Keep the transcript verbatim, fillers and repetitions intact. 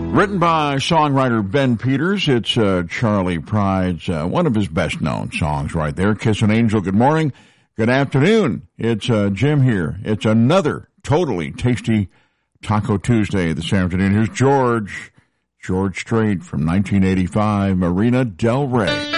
Written by songwriter Ben Peters. It's uh, Charlie Pride's, uh, one of his best-known songs right there. Kiss an Angel, good morning, good afternoon. It's uh, Jim here. It's another totally tasty Taco Tuesday this afternoon. Here's George, George Strait from nineteen eighty-five, Marina Del Rey.